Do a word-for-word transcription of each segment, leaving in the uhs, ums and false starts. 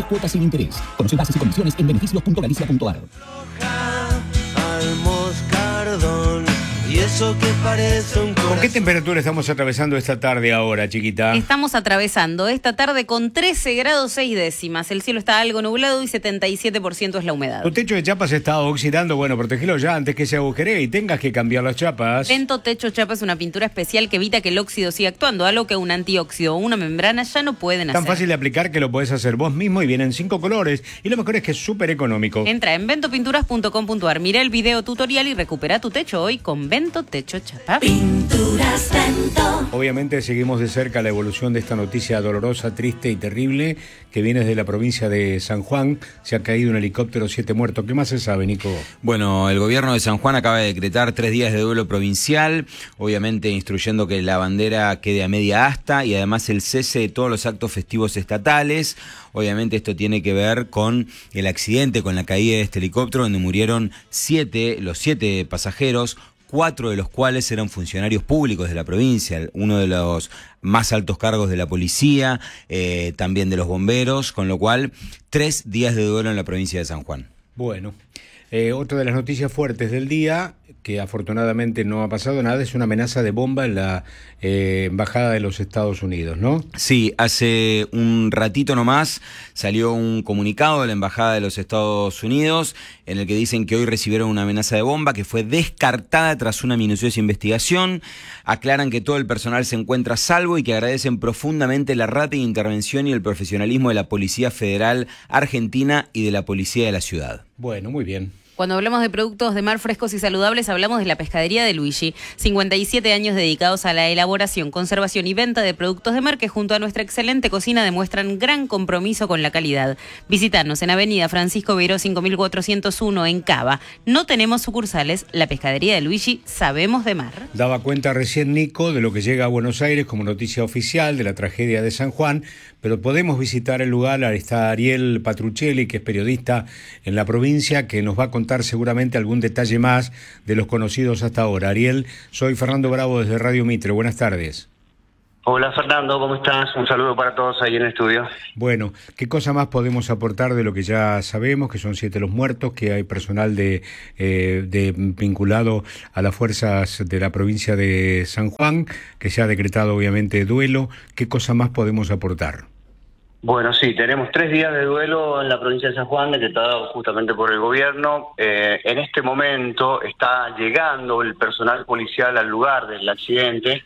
tres cuotas sin interés. Conoce bases y condiciones en beneficios punto galicia punto ar. Al moscardón. Y eso que parece un corazón. ¿Con qué temperatura estamos atravesando esta tarde ahora, chiquita? Estamos atravesando esta tarde con trece grados seis décimas. El cielo está algo nublado y setenta y siete por ciento es la humedad. Tu techo de chapas se está oxidando. Bueno, protegelo ya antes que se agujeree y tengas que cambiar las chapas. Vento Techo Chapa es una pintura especial que evita que el óxido siga actuando, algo que un antióxido o una membrana ya no pueden hacer. Tan fácil de aplicar que lo podés hacer vos mismo y vienen cinco colores. Y lo mejor es que es súper económico. Entra en vento pinturas punto com punto ar, mira el video tutorial y recupera tu techo hoy con Vento Techo Chapa. Pinturas Vento. Obviamente seguimos de cerca la evolución de esta noticia dolorosa, triste y terrible que viene desde la provincia de San Juan. Se ha caído un helicóptero, siete muertos. ¿Qué más se sabe, Nico? Bueno, el gobierno de San Juan acaba de decretar tres días de duelo provincial, obviamente instruyendo que la bandera quede a media asta y además el cese de todos los actos festivos estatales. Obviamente esto tiene que ver con el accidente, con la caída de este helicóptero, donde murieron siete, los siete pasajeros, cuatro de los cuales eran funcionarios públicos de la provincia, uno de los más altos cargos de la policía, eh, también de los bomberos, con lo cual tres días de duelo en la provincia de San Juan. Bueno, eh, otra de las noticias fuertes del día, que afortunadamente no ha pasado nada, es una amenaza de bomba en la eh, embajada de los Estados Unidos, ¿no? Sí, hace un ratito nomás salió un comunicado de la embajada de los Estados Unidos en el que dicen que hoy recibieron una amenaza de bomba que fue descartada tras una minuciosa investigación. Aclaran que todo el personal se encuentra a salvo y que agradecen profundamente la rápida intervención y el profesionalismo de la Policía Federal Argentina y de la Policía de la ciudad. Bueno, muy bien. Cuando hablamos de productos de mar frescos y saludables, hablamos de la pescadería de Luigi. cincuenta y siete años dedicados a la elaboración, conservación y venta de productos de mar que junto a nuestra excelente cocina demuestran gran compromiso con la calidad. Visítanos en Avenida Francisco Beiró cinco mil cuatrocientos uno en Cava. No tenemos sucursales, la pescadería de Luigi sabemos de mar. Daba cuenta recién Nico de lo que llega a Buenos Aires como noticia oficial de la tragedia de San Juan, pero podemos visitar el lugar. Está Ariel Patruccelli, que es periodista en la provincia, que nos va a contar seguramente algún detalle más de los conocidos hasta ahora. Ariel, soy Fernando Bravo desde Radio Mitre. Buenas tardes. Hola Fernando, ¿cómo estás? Un saludo para todos ahí en el estudio. Bueno, ¿qué cosa más podemos aportar de lo que ya sabemos, que son siete los muertos, que hay personal de, eh, de vinculado a las fuerzas de la provincia de San Juan, que se ha decretado obviamente duelo? ¿Qué cosa más podemos aportar? Bueno, sí, tenemos tres días de duelo en la provincia de San Juan, decretado justamente por el gobierno. Eh, en este momento está llegando el personal policial al lugar del accidente,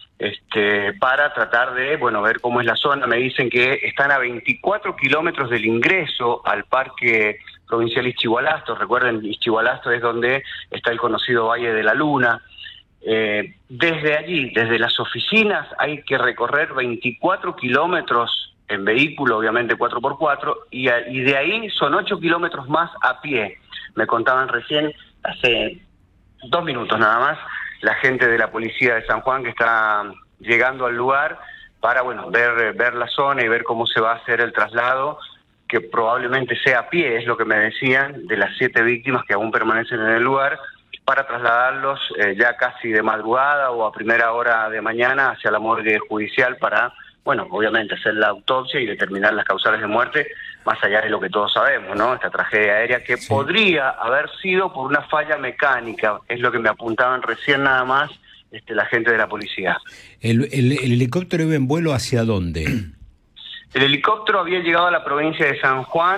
este, para tratar de, bueno, ver cómo es la zona. Me dicen que están a veinticuatro kilómetros del ingreso al Parque Provincial Ixchigualasto. Recuerden, Ixchigualasto es donde está el conocido Valle de la Luna. Eh, desde allí, desde las oficinas, hay que recorrer veinticuatro kilómetros en vehículo, obviamente cuatro por cuatro, y, a, y de ahí son ocho kilómetros más a pie. Me contaban recién, hace dos minutos nada más, la gente de la policía de San Juan que está llegando al lugar para, bueno, ver, ver la zona y ver cómo se va a hacer el traslado, que probablemente sea a pie, es lo que me decían, de las siete víctimas que aún permanecen en el lugar, para trasladarlos eh, ya casi de madrugada o a primera hora de mañana hacia la morgue judicial para, bueno, obviamente hacer la autopsia y determinar las causales de muerte, más allá de lo que todos sabemos, ¿no? Esta tragedia aérea que sí podría haber sido por una falla mecánica, es lo que me apuntaban recién nada más este, la gente de la policía. ¿El, el, el helicóptero iba en vuelo hacia dónde? El helicóptero había llegado a la provincia de San Juan,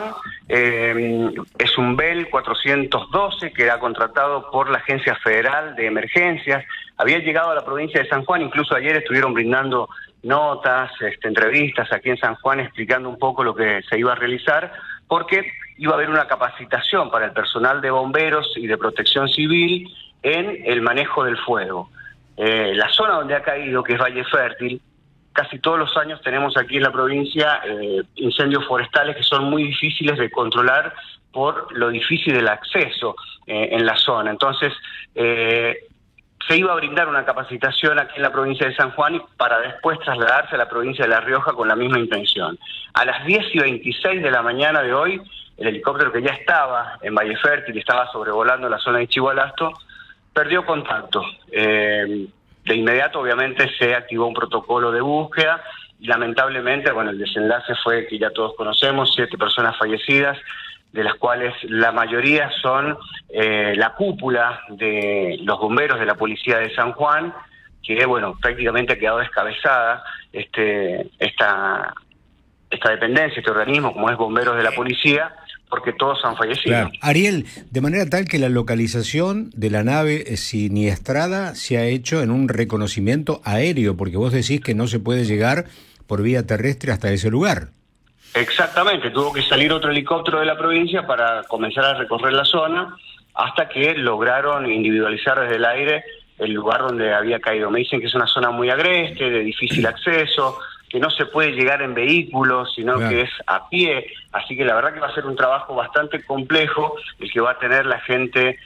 eh, es un Bell cuatrocientos doce que era contratado por la Agencia Federal de Emergencias, había llegado a la provincia de San Juan, incluso ayer estuvieron brindando notas, este, entrevistas aquí en San Juan explicando un poco lo que se iba a realizar, porque iba a haber una capacitación para el personal de bomberos y de protección civil en el manejo del fuego. Eh, la zona donde ha caído, que es Valle Fértil, casi todos los años tenemos aquí en la provincia eh, incendios forestales que son muy difíciles de controlar por lo difícil del acceso eh, en la zona. Entonces, eh, se iba a brindar una capacitación aquí en la provincia de San Juan para después trasladarse a la provincia de La Rioja con la misma intención. A las diez y veintiséis de la mañana de hoy, el helicóptero que ya estaba en Valle Fértil y estaba sobrevolando la zona de Ixchigualasto, perdió contacto. Eh, de inmediato, obviamente, se activó un protocolo de búsqueda y lamentablemente, bueno, el desenlace fue que ya todos conocemos, siete personas fallecidas, de las cuales la mayoría son eh, la cúpula de los bomberos de la policía de San Juan, que, bueno, prácticamente ha quedado descabezada este, esta, esta dependencia, este organismo, como es Bomberos de la Policía, porque todos han fallecido. Claro. Ariel, de manera tal que la localización de la nave siniestrada se ha hecho en un reconocimiento aéreo, porque vos decís que no se puede llegar por vía terrestre hasta ese lugar. Exactamente, tuvo que salir otro helicóptero de la provincia para comenzar a recorrer la zona, hasta que lograron individualizar desde el aire el lugar donde había caído. Me dicen que es una zona muy agreste, de difícil acceso, que no se puede llegar en vehículos, sino claro. que es a pie, así que la verdad que va a ser un trabajo bastante complejo el que va a tener la gente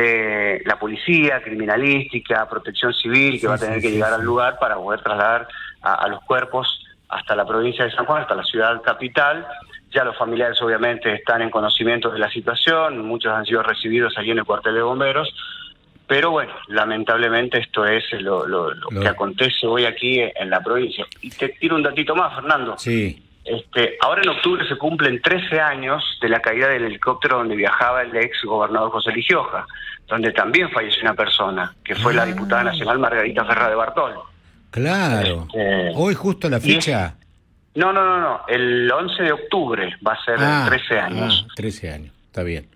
de la policía, criminalística, protección civil, que sí, va a tener sí, que sí, llegar sí. al lugar para poder trasladar a, a los cuerpos hasta la provincia de San Juan, hasta la ciudad capital. Ya los familiares obviamente están en conocimiento de la situación, muchos han sido recibidos allí en el cuartel de bomberos, pero bueno, lamentablemente esto es lo, lo, lo, lo que acontece hoy aquí en la provincia. Y te tiro un datito más, Fernando. Sí. Este, ahora en octubre se cumplen trece años de la caída del helicóptero donde viajaba el ex gobernador José Ligioja, donde también falleció una persona, que fue ah. la diputada nacional Margarita Ferra de Bartol. Claro. Este, hoy justo la fecha. Es, no, no, no, no. El once de octubre va a ser ah, trece años. Ah, trece años, está bien.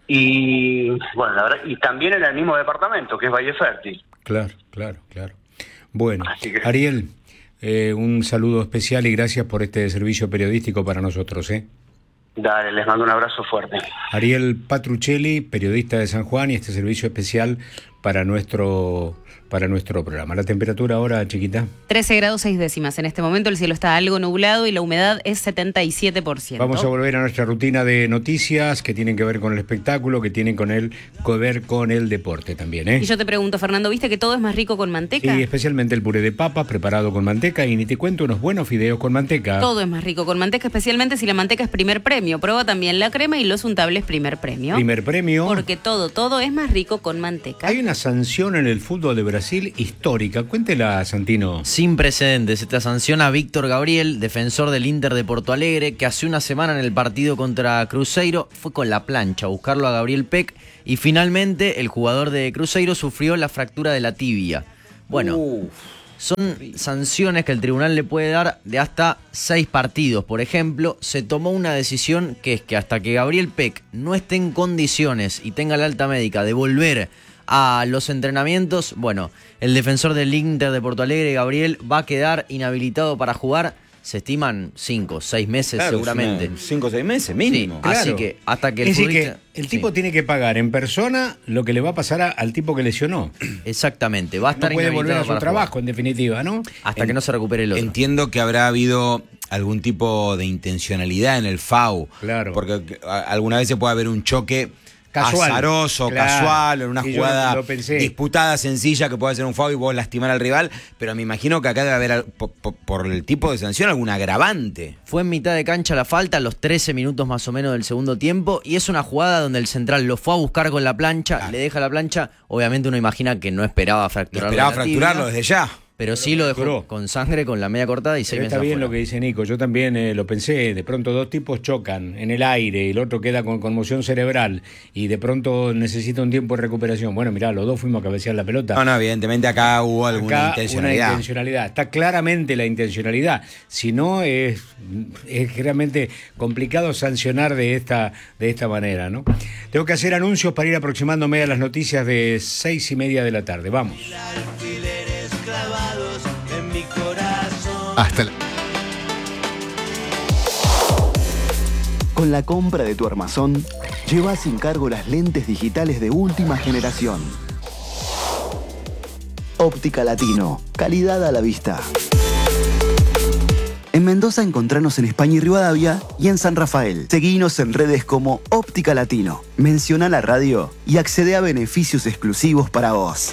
Y bueno, la verdad, y también en el mismo departamento, que es Valle Fértil. Claro, claro, claro. Bueno, que... Ariel, eh, un saludo especial y gracias por este servicio periodístico para nosotros, ¿eh? Dale, les mando un abrazo fuerte. Ariel Patruccelli, periodista de San Juan, y este servicio especial para nuestro para nuestro programa. La temperatura ahora, chiquita. trece grados seis décimas. En este momento el cielo está algo nublado y la humedad es setenta y siete por ciento. Vamos a volver a nuestra rutina de noticias que tienen que ver con el espectáculo, que tienen con el, que ver con el deporte también, ¿eh? Y yo te pregunto, Fernando, ¿viste que todo es más rico con manteca? Sí, especialmente el puré de papas preparado con manteca, y ni te cuento unos buenos fideos con manteca. Todo es más rico con manteca, especialmente si la manteca es primer premio. Prueba también la crema y los untables primer premio. Primer premio. Porque todo, todo es más rico con manteca. Hay una sanción en el fútbol de Brasil histórica. Cuéntela, Santino. Sin precedentes, esta sanción a Víctor Gabriel, defensor del Inter de Porto Alegre, que hace una semana en el partido contra Cruzeiro fue con la plancha a buscarlo a Gabriel Peck, y finalmente el jugador de Cruzeiro sufrió la fractura de la tibia. Bueno, Uf. son sanciones que el tribunal le puede dar de hasta seis partidos. Por ejemplo, se tomó una decisión que es que hasta que Gabriel Peck no esté en condiciones y tenga la alta médica de volver a los entrenamientos, bueno, el defensor del Inter de Porto Alegre, Gabriel, va a quedar inhabilitado para jugar. Se estiman cinco, seis meses claro, seguramente. Cinco o seis meses mínimo. Sí, claro. Así que hasta que el es decir, futbolista... que el tipo sí. tiene que pagar en persona lo que le va a pasar a, al tipo que lesionó. Exactamente, va a estar no puede inhabilitado volver a su para trabajo, jugar. En definitiva, ¿no? Hasta en, que no se recupere el otro. Entiendo que habrá habido algún tipo de intencionalidad en el F A U. Claro. Porque alguna vez se puede haber un choque casual, azaroso, claro. casual, en una sí, jugada disputada, sencilla, que puede ser un foul y vos lastimar al rival, pero me imagino que acá debe haber, por, por, por el tipo de sanción, algún agravante. Fue en mitad de cancha la falta, a los trece minutos más o menos del segundo tiempo, y es una jugada donde el central lo fue a buscar con la plancha, claro. le deja la plancha, obviamente uno imagina que no esperaba fracturarlo. No esperaba fracturarlo desde ya. Pero sí lo dejó Duró. con sangre, con la media cortada y seis meses Está bien afuera. lo que dice Nico, yo también eh, lo pensé, de pronto dos tipos chocan en el aire y el otro queda con conmoción cerebral y de pronto necesita un tiempo de recuperación. Bueno, mirá, los dos fuimos a cabecear la pelota. No, no, evidentemente acá hubo alguna acá intencionalidad. Una intencionalidad, está claramente la intencionalidad, si no es, es realmente complicado sancionar de esta, de esta manera, ¿no? Tengo que hacer anuncios para ir aproximándome a las noticias de seis y media de la tarde, vamos. Hasta la... Con la compra de tu armazón, llevas sin cargo las lentes digitales de última generación. Óptica Latino, calidad a la vista. En Mendoza encontranos en España y Rivadavia y en San Rafael. Seguinos en redes como Óptica Latino. Menciona la radio y accede a beneficios exclusivos para vos.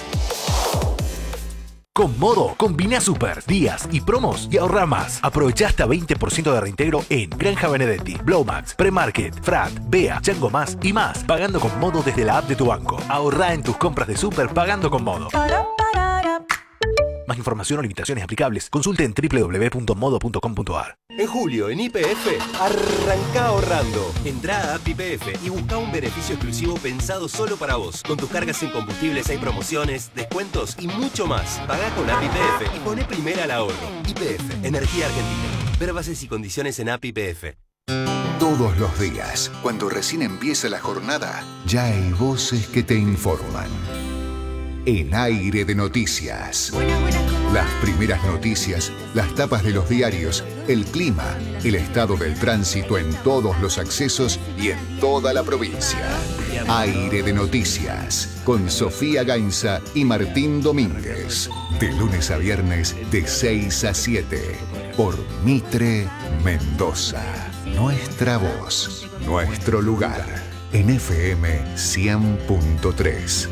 Con Modo, combina super, días y promos y ahorra más. Aprovecha hasta veinte por ciento de reintegro en Granja Benedetti, Blowmax, Premarket, Frat, Bea, Chango Más y más. Pagando con Modo desde la app de tu banco. Ahorra en tus compras de super pagando con Modo. Más información o limitaciones aplicables. Consulte en doble u doble u doble u punto modo punto com punto a r. En julio, en Y P F, arranca ahorrando. Entrá a App Y P F y busca un beneficio exclusivo pensado solo para vos. Con tus cargas en combustibles hay promociones, descuentos y mucho más. Pagá con App Y P F y poné primera al ahorro. Y P F, Energía Argentina. Ver bases y condiciones en App Y P F. Todos los días, cuando recién empieza la jornada, ya hay voces que te informan. En Aire de Noticias. Las primeras noticias, las tapas de los diarios, el clima, el estado del tránsito en todos los accesos y en toda la provincia. Aire de Noticias, con Sofía Gainza y Martín Domínguez. De lunes a viernes, de seis a siete, por Mitre Mendoza. Nuestra voz, nuestro lugar, en F M cien punto tres.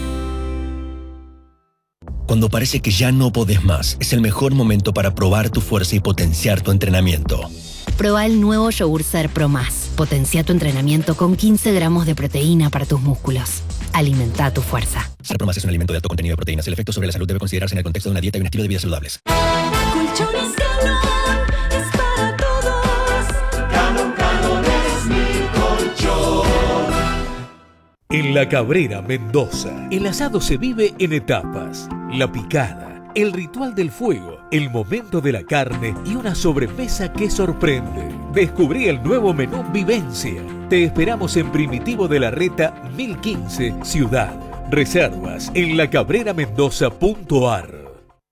Cuando parece que ya no podés más, es el mejor momento para probar tu fuerza y potenciar tu entrenamiento. Proba el nuevo yogur Ser Pro Más. Potencia tu entrenamiento con quince gramos de proteína para tus músculos. Alimenta tu fuerza. Ser Pro Más es un alimento de alto contenido de proteínas. El efecto sobre la salud debe considerarse en el contexto de una dieta y un estilo de vida saludables. Colchones Galón es para todos. Galón, Galón es mi colchón. En La Cabrera, Mendoza, el asado se vive en etapas. La picada, el ritual del fuego, el momento de la carne y una sobremesa que sorprende. Descubrí el nuevo menú Vivencia. Te esperamos en Primitivo de la Reta mil quince, Ciudad. Reservas en lacabreramendoza punto a r.